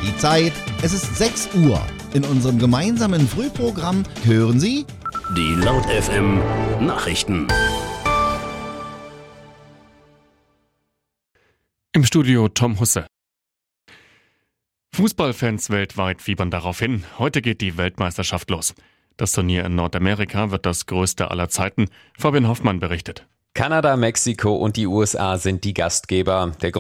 Die Zeit, es ist 6 Uhr. In unserem gemeinsamen Frühprogramm hören Sie Die Laut FM Nachrichten. Im Studio Tom Husse. Fußballfans weltweit fiebern darauf hin. Heute geht die Weltmeisterschaft los. Das Turnier in Nordamerika wird das größte aller Zeiten. Fabian Hoffmann berichtet. Kanada, Mexiko und die USA sind die Gastgeber. Der